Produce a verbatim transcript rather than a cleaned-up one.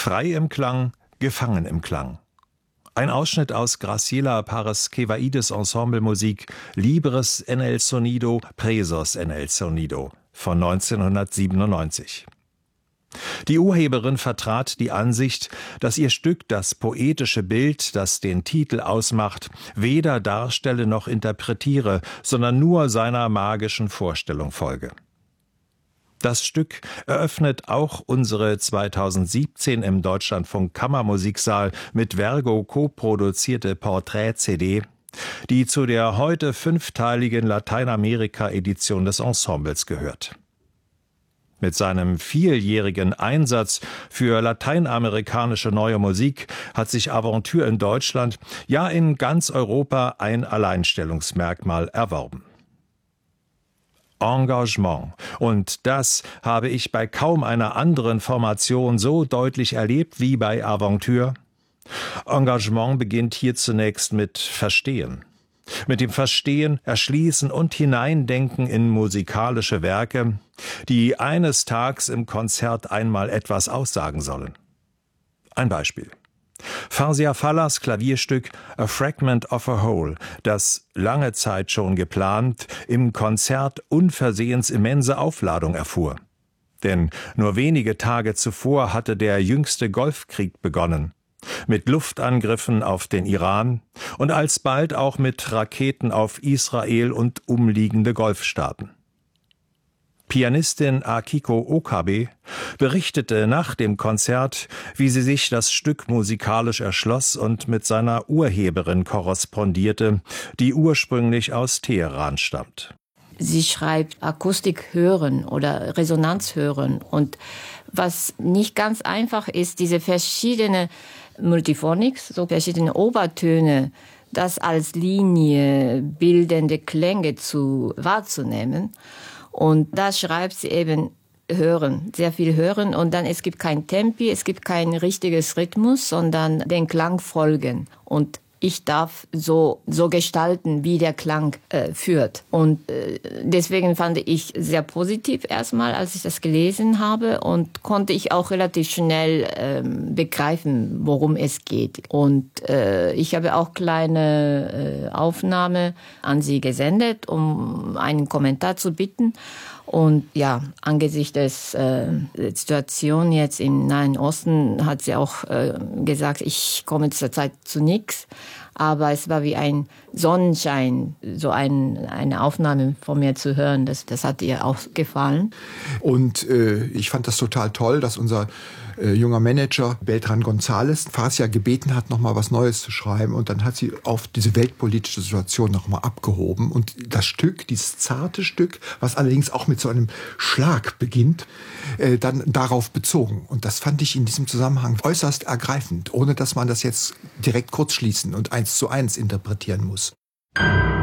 Frei im Klang, gefangen im Klang. Ein Ausschnitt aus Graciela Parés-Quevaídes Ensemblemusik Libres en el sonido, presos en el sonido von neunzehnhundertsiebenundneunzig. Die Urheberin vertrat die Ansicht, dass ihr Stück das poetische Bild, das den Titel ausmacht, weder darstelle noch interpretiere, sondern nur seiner magischen Vorstellung folge. Das Stück eröffnet auch unsere zweitausendsiebzehn im Deutschlandfunk Kammermusiksaal mit Vergo co-produzierte Porträt-C D, die zu der heute fünfteiligen Lateinamerika-Edition des Ensembles gehört. Mit seinem vierjährigen Einsatz für lateinamerikanische neue Musik hat sich Aventure in Deutschland, ja in ganz Europa, ein Alleinstellungsmerkmal erworben. Engagement. Und das habe ich bei kaum einer anderen Formation so deutlich erlebt wie bei Aventure. Engagement beginnt hier zunächst mit Verstehen. Mit dem Verstehen, Erschließen und Hineindenken in musikalische Werke, die eines Tages im Konzert einmal etwas aussagen sollen. Ein Beispiel. Fazia Fallas Klavierstück A Fragment of a Whole, das lange Zeit schon geplant, im Konzert unversehens immense Aufladung erfuhr. Denn nur wenige Tage zuvor hatte der jüngste Golfkrieg begonnen. Mit Luftangriffen auf den Iran und alsbald auch mit Raketen auf Israel und umliegende Golfstaaten. Pianistin Akiko Okabe berichtete nach dem Konzert, wie sie sich das Stück musikalisch erschloss und mit seiner Urheberin korrespondierte, die ursprünglich aus Teheran stammt. Sie schreibt Akustik hören oder Resonanz hören. Und was nicht ganz einfach ist, diese verschiedenen Multiphonics, so verschiedene Obertöne, das als Linie bildende Klänge zu wahrzunehmen. Und da schreibt sie eben hören, sehr viel hören. Und dann es gibt kein Tempi, es gibt kein richtiges Rhythmus, sondern den Klang folgen. Und ich darf so, so gestalten, wie der Klang äh, führt. Und äh, deswegen fand ich sehr positiv erstmal, als ich das gelesen habe. Und konnte ich auch relativ schnell ähm, begreifen, worum es geht. Und äh, ich habe auch kleine äh, Aufnahme an sie gesendet, um einen Kommentar zu bitten. Und ja, angesichts der äh, Situation jetzt im Nahen Osten hat sie auch äh, gesagt, ich komme zurzeit zu nichts. Aber es war wie ein Sonnenschein, so ein, eine Aufnahme von mir zu hören. Das, das hat ihr auch gefallen. Und äh, ich fand das total toll, dass unser äh, junger Manager Beltran González Fazia gebeten hat, nochmal was Neues zu schreiben. Und dann hat sie auf diese weltpolitische Situation nochmal abgehoben. Und das Stück, dieses zarte Stück, was allerdings auch mit so einem Schlag beginnt, äh, dann darauf bezogen. Und das fand ich in diesem Zusammenhang äußerst ergreifend, ohne dass man das jetzt direkt kurz schließen und eins zu eins interpretieren muss.